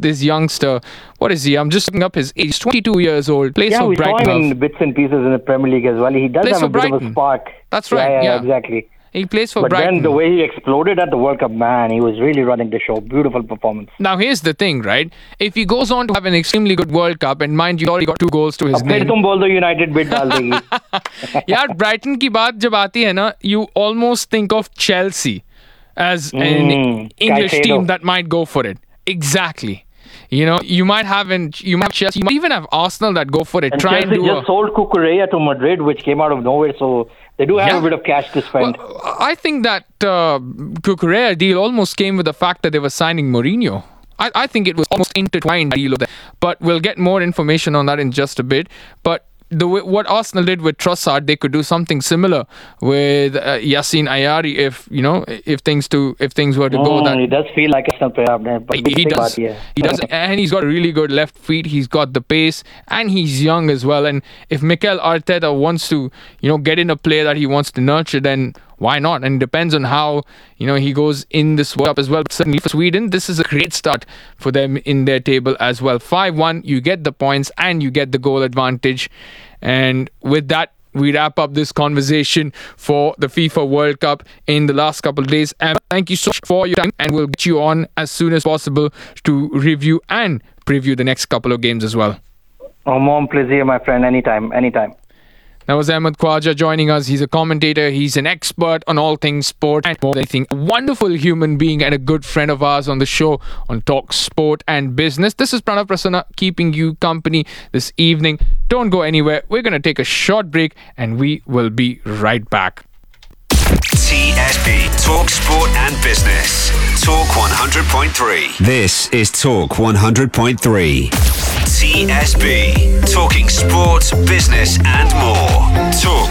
this youngster. What is he? I'm just looking up his age. He's 22 years old. Plays for we Brighton. saw him in bits and pieces in the Premier League as well. He does Plays have a for bit of a Brighton. spark. That's right. Yeah, exactly. He plays for But Brighton. then the way he exploded at the World Cup, man, he was really running the show. Beautiful performance. Now, here's the thing, right? If he goes on to have an extremely good World Cup, and mind you, he already got 2 goals to his फिर name. तुम बोल दो United bid डाल देगी. यार, Brighton की बात जब आती है ना, you almost think of Chelsea as an English Caicedo. team that might go for it. Exactly. You know, you might have Chelsea, you might even have Arsenal that go for it. And Try Chelsea and do just sold Cucurella to Madrid, which came out of nowhere, so they do have a bit of cash to spend. Well, I think that Cucurella deal almost came with the fact that they were signing Mourinho. I think it was almost intertwined deal of that. But we'll get more information on that in just a bit. But what Arsenal did with Trossard, they could do something similar with Yassine Ayari if things were to go that. He does feel like Arsenal player, but he does. He does, and he's got a really good left feet. He's got the pace, and he's young as well. And if Mikel Arteta wants to, get in a player that he wants to nurture, then why not? And it depends on how, he goes in this World Cup as well. But certainly for Sweden, this is a great start for them in their table as well. 5-1, you get the points and you get the goal advantage. And with that, we wrap up this conversation for the FIFA World Cup in the last couple of days. And thank you so much for your time. And we'll get you on as soon as possible to review and preview the next couple of games as well. Oh, mom, pleasure, my friend. Anytime. That was Ahmed Khwaja joining us. He's a commentator. He's an expert on all things sport and more than anything. A wonderful human being and a good friend of ours on the show on Talk Sport and Business. This is Pranav Prasanna keeping you company this evening. Don't go anywhere. We're going to take a short break and we will be right back. TSB, Talk Sport and Business. Talk 100.3. This is Talk 100.3. TSB, talking sports, business and more. Talk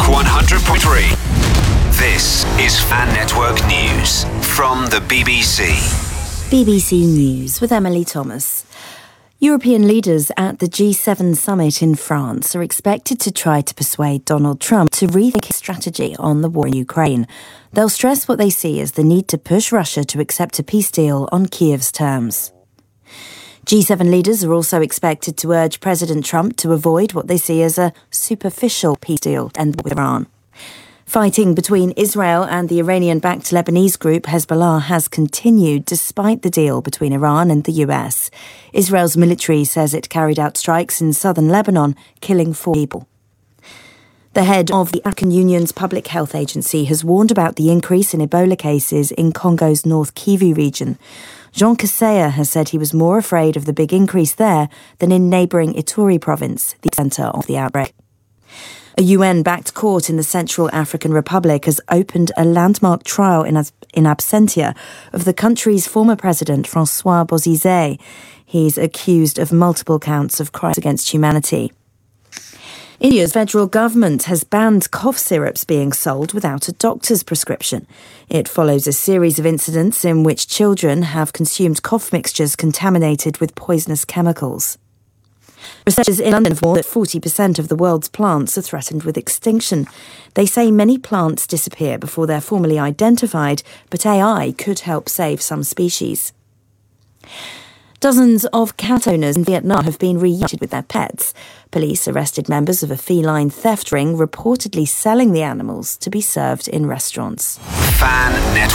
100.3. This is Fan Network News from the BBC. BBC News with Emily Thomas. European leaders at the G7 summit in France are expected to try to persuade Donald Trump to rethink his strategy on the war in Ukraine. They'll stress what they see as the need to push Russia to accept a peace deal on Kiev's terms. G7 leaders are also expected to urge President Trump to avoid what they see as a superficial peace deal and with Iran. Fighting between Israel and the Iranian-backed Lebanese group Hezbollah has continued despite the deal between Iran and the US. Israel's military says it carried out strikes in southern Lebanon, killing 4 people. The head of the African Union's Public Health Agency has warned about the increase in Ebola cases in Congo's North Kivu region. Jean Kaseya has said he was more afraid of the big increase there than in neighbouring Ituri province, the centre of the outbreak. A UN-backed court in the Central African Republic has opened a landmark trial in absentia of the country's former president, Francois Bozizé. He's accused of multiple counts of crimes against humanity. India's federal government has banned cough syrups being sold without a doctor's prescription. It follows a series of incidents in which children have consumed cough mixtures contaminated with poisonous chemicals. Researchers in London warn that 40% of the world's plants are threatened with extinction. They say many plants disappear before they're formally identified, but AI could help save some species. Dozens of cat owners in Vietnam have been reunited with their pets. Police arrested members of a feline theft ring reportedly selling the animals to be served in restaurants. Fan Network.